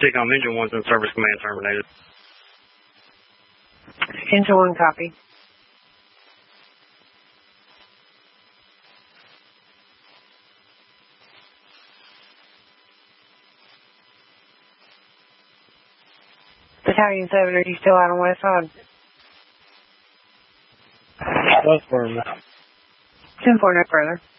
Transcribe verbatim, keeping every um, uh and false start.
T-COM Engine one's in service command terminated. Engine one, copy. Battalion seven, are you still out on West Side? That's where I'm at. ten four, no further.